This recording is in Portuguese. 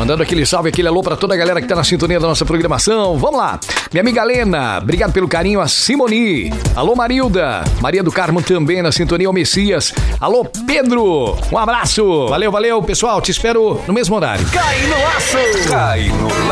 Mandando aquele salve, aquele alô pra toda a galera que tá na sintonia da nossa programação. Vamos lá. Minha amiga Lena, obrigado pelo carinho. A Simoni. Alô, Marilda. Maria do Carmo também na sintonia. O Messias. Alô, Pedro. Um abraço. Valeu, pessoal. Te espero no mesmo horário. Cai no laço. Cai no laço.